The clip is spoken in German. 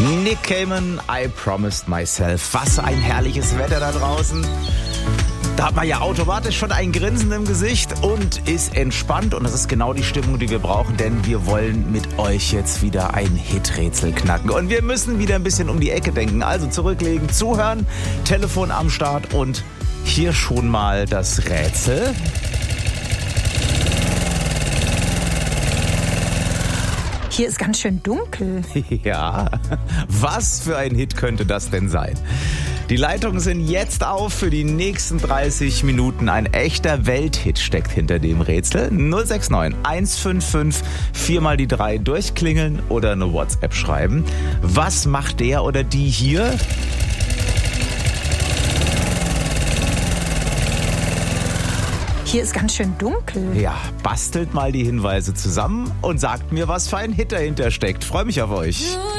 Nick Cayman, I Promised Myself. Was ein herrliches Wetter da draußen. Da hat man ja automatisch schon ein Grinsen im Gesicht und ist entspannt. Und das ist genau die Stimmung, die wir brauchen, denn wir wollen mit euch jetzt wieder ein Hiträtsel knacken. Und wir müssen wieder ein bisschen um die Ecke denken. Also zurücklegen, zuhören, Telefon am Start und hier schon mal das Rätsel. Hier ist ganz schön dunkel. Ja, was für ein Hit könnte das denn sein? Die Leitungen sind jetzt auf für die nächsten 30 Minuten. Ein echter Welthit steckt hinter dem Rätsel. 069 155 4 mal die 3 durchklingeln oder eine WhatsApp schreiben. Was macht der oder die hier? Hier ist ganz schön dunkel. Ja, bastelt mal die Hinweise zusammen und sagt mir, was für ein Hit dahinter steckt. Freue mich auf euch.